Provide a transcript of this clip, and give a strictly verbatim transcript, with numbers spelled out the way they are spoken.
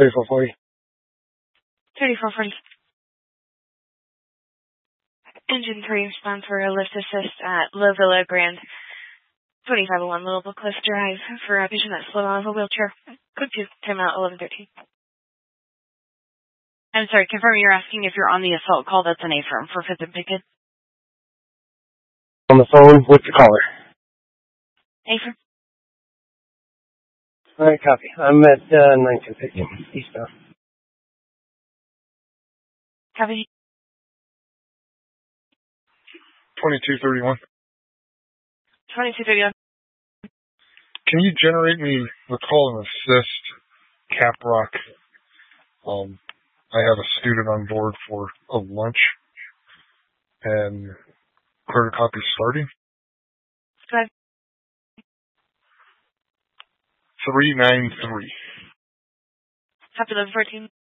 thirty-four forty. thirty-four forty. Engine three, respond for a lift assist at La Villa Grand, twenty-five oh one Little Cliff Drive for a patient that's slow out of a wheelchair. Code two, timeout eleven thirteen. I'm sorry, confirm you're asking if you're on the assault call. That's an A-firm for fifth and Pickett. On the phone with the caller. A-firm. All right, copy. I'm at uh, nineteen Pickett, eastbound. Copy. twenty-two thirty-one. twenty-two thirty-one. Can you generate me the call and assist Caprock? Um, I have a student on board for a lunch and clear to copy starting. Five. three nine three. Copy eleven fourteen.